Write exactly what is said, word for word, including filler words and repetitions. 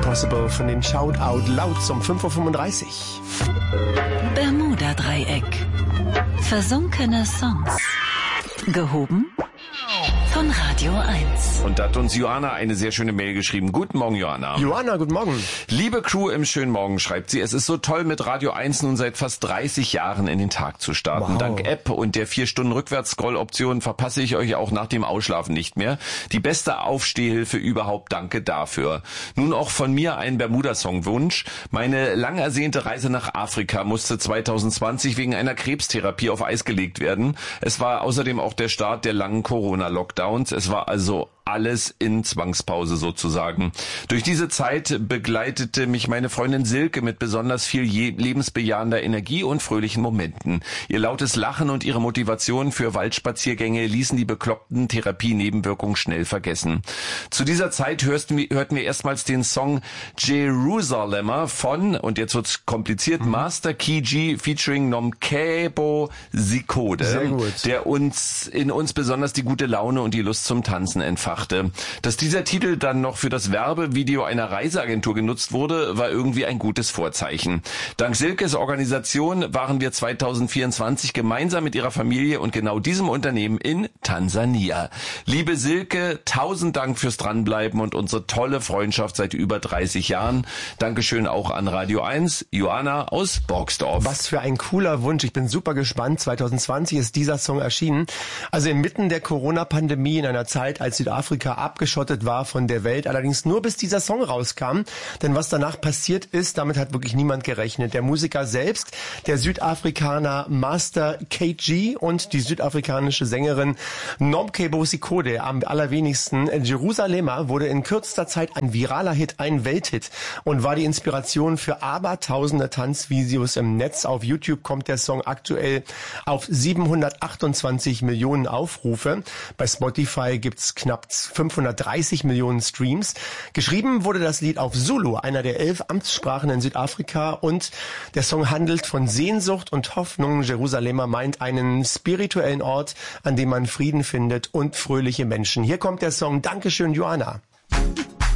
Impossible von den Shout Out Louds um fünf Uhr fünfunddreißig. Bermuda-Dreieck. Versunkene Songs. Gehoben von Radio eins. Und da hat uns Johanna eine sehr schöne Mail geschrieben. Guten Morgen, Johanna. Johanna, guten Morgen. Liebe Crew im schönen Morgen, schreibt sie, es ist so toll, mit Radio eins nun seit fast dreißig Jahren in den Tag zu starten. Wow. Dank App und der vier Stunden Rückwärts-Scroll-Option verpasse ich euch auch nach dem Ausschlafen nicht mehr. Die beste Aufstehhilfe überhaupt, danke dafür. Nun auch von mir ein Bermuda-Song-Wunsch. Meine lang ersehnte Reise nach Afrika musste zwanzig zwanzig wegen einer Krebstherapie auf Eis gelegt werden. Es war außerdem auch der Start der langen Corona-Lockdowns. Es war also alles in Zwangspause sozusagen. Durch diese Zeit begleitete mich meine Freundin Silke mit besonders viel lebensbejahender Energie und fröhlichen Momenten. Ihr lautes Lachen und ihre Motivation für Waldspaziergänge ließen die bekloppten Therapie-Nebenwirkungen schnell vergessen. Zu dieser Zeit hörten wir, hörten wir erstmals den Song Jerusalemer von, und jetzt wird's kompliziert, mhm. Master Key featuring Nomkebo Sikode, Sehr gut. der uns in uns besonders die gute Laune und die Lust zum Tanzen entfachte. Dass dieser Titel dann noch für das Werbevideo einer Reiseagentur genutzt wurde, war irgendwie ein gutes Vorzeichen. Dank Silkes Organisation waren wir zwanzig vierundzwanzig gemeinsam mit ihrer Familie und genau diesem Unternehmen in Tansania. Liebe Silke, tausend Dank fürs Dranbleiben und unsere tolle Freundschaft seit über dreißig Jahren. Dankeschön auch an Radio eins, Johanna aus Borgsdorf. Was für ein cooler Wunsch. Ich bin super gespannt. zwanzig zwanzig ist dieser Song erschienen. Also inmitten der Corona-Pandemie, in einer Zeit, als Südafrika abgeschottet war von der Welt, allerdings nur bis dieser Song rauskam. Denn was danach passiert ist, damit hat wirklich niemand gerechnet. Der Musiker selbst, der Südafrikaner Master K G und die südafrikanische Sängerin Nomkebo Sikode, am allerwenigsten. Jerusalemer wurde in kürzester Zeit ein viraler Hit, ein Welthit und war die Inspiration für abertausende Tanzvideos im Netz. Auf YouTube kommt der Song aktuell auf siebenhundertachtundzwanzig Millionen Aufrufe. Bei Spotify gibt's knapp fünfhundertdreißig Millionen Streams. Geschrieben wurde das Lied auf Zulu, einer der elf Amtssprachen in Südafrika, und der Song handelt von Sehnsucht und Hoffnung. Jerusalemer meint einen spirituellen Ort, an dem man Frieden findet und fröhliche Menschen. Hier kommt der Song. Dankeschön, Johanna.